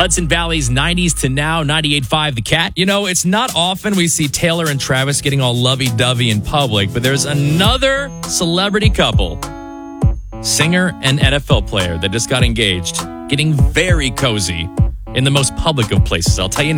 Hudson Valley's 90s to now, 98.5 The Cat. You know, it's not often we see Taylor and Travis getting all lovey-dovey in public, but there's another celebrity couple, singer and NFL player, that just got engaged, getting very cozy in the most public of places. I'll tell you